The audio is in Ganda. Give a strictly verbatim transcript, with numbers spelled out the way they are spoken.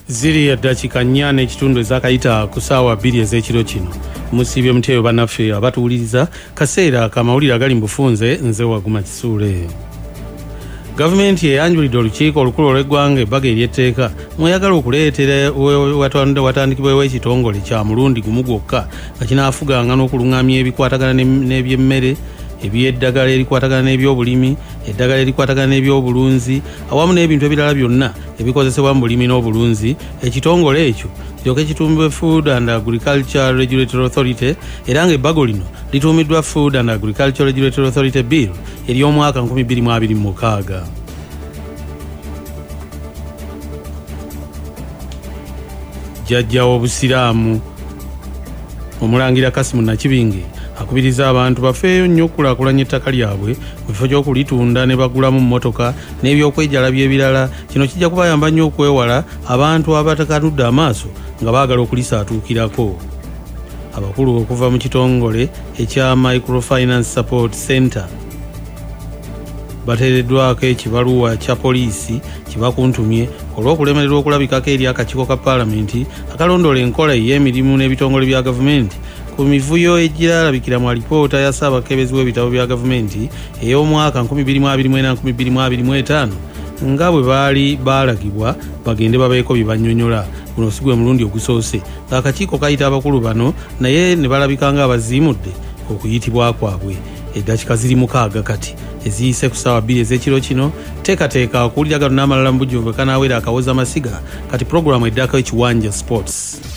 Ziri eddakiika nnya n'ekitundu ezakayita ku ssaawa bbiri ez'ekiro kino. Musiibye muteyo bannaffe abatuwuliriza kaseera kamawulire agali mu bufunze nze Waguma Kisuule. Gavumenti eyanjulidde olukiiko olukulu olw'eggwanga ebbaga ery'etteeka mweyagala okuleetera watandikibwewo ekitongole kya mulundi gumu gwokka nga kinaafuganga n'okuluŋŋamya ebikwatagana n'ebyemmere, eby'eddagala erikwatagana n'ebyobulimi, eddagala erikwatagana n'ebyobulunzi awamu n'ebintu ebirala byonna ebikozesebwa mu bulimi n'obulunzi. Ekitongole ekyo kiryoke kituumibwe Food and Agriculture Regulatory Authority era ng'ebbago lino lituumiddwa Food and Agriculture Regulatory Authority Bill ery'omwaka nkumi bbiri mu abiri mu mukaaga. Jjajja w'Obusiraamu Omulangira Kasimu Nakibinge akubiriza abantu bafeeyo nnyo okukulaakulanya ettaka lyabwe mu kifo ky'okulitunda ne bagulamu mmotoka n'ebyokwejjalabya ebirala. Kino kijja kubayamba nnyo okwewala abantu abatakanudde amaaso nga baagala okulisaatuukirako. Abakulu okuva mu kitongole ekya Microfinance Support Center bateereddwako ekibaluwa kya poliisi kibakuntumye olw'okulemererwa okulabikako eri akakiiko ka paalamenti akalondoola enkola y'emirimu n'ebitongole bya gavumenti ku mivuyo egiralabikira mu alipoota ya Ssaabakebezi w'ebitabo bya gavumenti ey'omwaka nkumi bbiri mu abiri mu ena nkumi bbiri mu abiri mu etaano nga bwe baali baalagibwa bagende babeeko bye bannyonnyola. Guno si gwe mulundi ogusoose ng'akakiiko kayita abakulu bano naye ne balabika nga abaziimudde okuyitibwa kwabwe. Eddakiika ziri mukaaga kati eziyise ku ssaawa bbiri ez'ekiro kino. Teekateeka okuwulira gano n'amalala mu bujjuvu kanaawera akawoza amasiga kati pulogulaamu eddako ekiwanja sports.